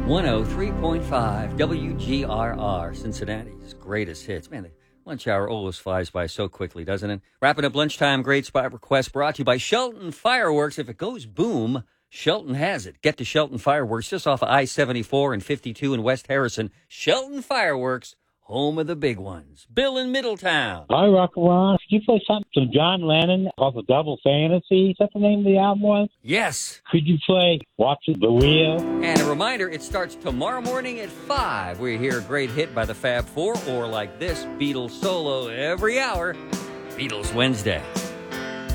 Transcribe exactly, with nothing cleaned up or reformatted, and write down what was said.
one oh three point five W G R R, Cincinnati's greatest hits. Man, the lunch hour always flies by so quickly, doesn't it? Wrapping up lunchtime, great spot request brought to you by Shelton Fireworks. If it goes boom, Shelton has it. Get to Shelton Fireworks just off of I seventy-four and fifty-two in West Harrison. Shelton Fireworks, home of the big ones. Bill in Middletown. Hi, Rock and Ron. Could you play something from John Lennon called The Double Fantasy? Is that the name of the album was? Yes. Could you play Watching the Wheel? And a reminder, it starts tomorrow morning at five. We hear a great hit by the Fab Four, or like this, Beatles solo every hour. Beatles Wednesday.